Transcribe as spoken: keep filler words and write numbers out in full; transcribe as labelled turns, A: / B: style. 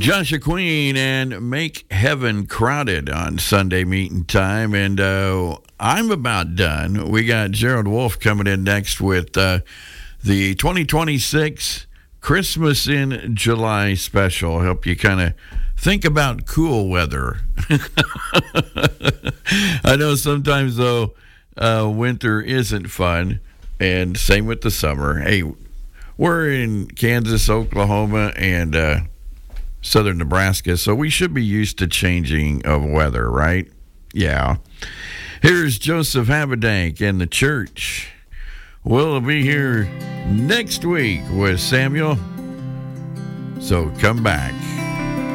A: Joshua Queen and Make Heaven Crowded on Sunday Meeting Time. And uh, I'm about done. We got Gerald Wolf coming in next with uh, the twenty twenty-six Christmas in July special. Help you kind of think about cool weather. I know sometimes, though, uh, winter isn't fun. And same with the summer. Hey, we're in Kansas, Oklahoma, and uh, southern Nebraska, so we should be used to changing of weather, right? Yeah. Here's Joseph Habedank and the church. We'll be here next week with Samuel, so come back.